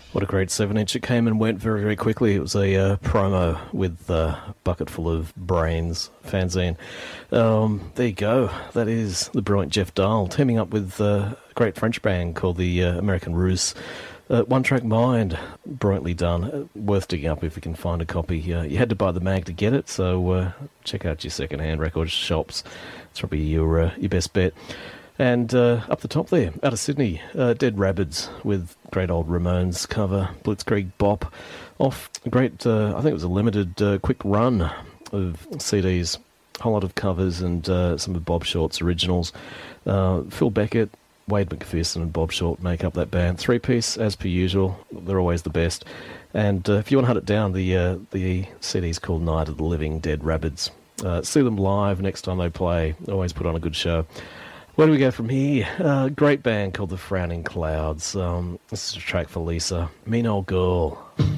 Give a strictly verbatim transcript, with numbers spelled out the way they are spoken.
What a great seven-inch. It came and went very, very quickly. It was a uh, promo with a bucket full of brains, fanzine. Um, there you go. That is the brilliant Jeff Dahl teaming up with uh, a great French band called the uh, American Ruse. Uh, One Track Mind, brilliantly done. Uh, worth digging up if you can find a copy. Uh, you had to buy the mag to get it, so uh, check out your second-hand record shops. It's probably your, uh, your best bet. And uh, up the top there, out of Sydney, uh, Dead Rabbits with great old Ramones cover, Blitzkrieg Bop, off a great, uh, I think it was a limited uh, quick run of C Ds, a whole lot of covers and uh, some of Bob Short's originals. Uh, Phil Beckett, Wade McPherson and Bob Short make up that band. Three-piece, as per usual, they're always the best. And uh, if you want to hunt it down, the, uh, the C D's called Night of the Living Dead Rabbits. Uh, see them live next time they play, always put on a good show. Where do we go from here? Uh, great band called the Frowning Clouds. Um, this is a track for Lisa. Mean Old Girl.